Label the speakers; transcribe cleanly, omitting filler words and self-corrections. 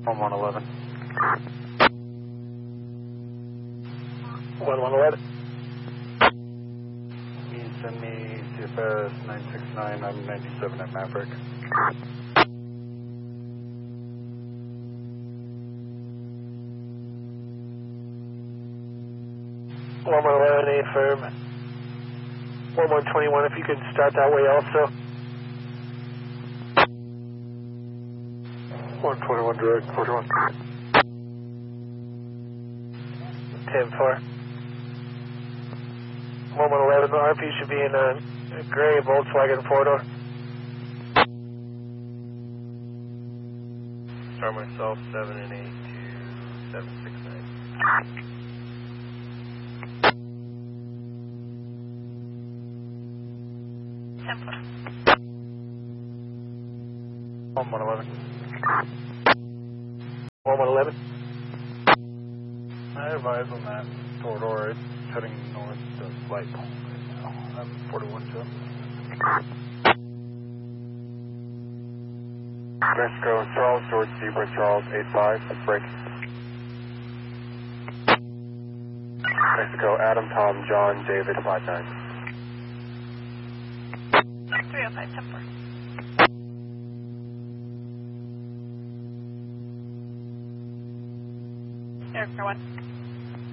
Speaker 1: 1111.
Speaker 2: 1111.
Speaker 1: Can you send me CFS 969, I'm 97 at Maverick.
Speaker 2: A firm. 1121, if you could start that way also.
Speaker 1: 121 direct, 41.
Speaker 2: 10-4. 1111, the RP should be in a gray Volkswagen 4-door.
Speaker 3: Start myself 7 and 8 to 769.
Speaker 4: Simple.
Speaker 1: 1111.
Speaker 2: 1111.
Speaker 1: I advise on that corridor, it's heading north to Light Pole right now. I'm 41 Joe.
Speaker 5: Mexico, Charles, George Zebra, Charles, 85, break. Mexico, Adam, Tom, John, David, 59.
Speaker 4: 305, Temper. Eric, 1.